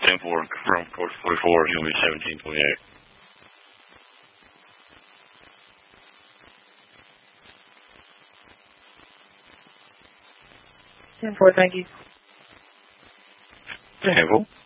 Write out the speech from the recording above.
10-4 from course 44, Humvee 1728. 10-4, thank you. Handful.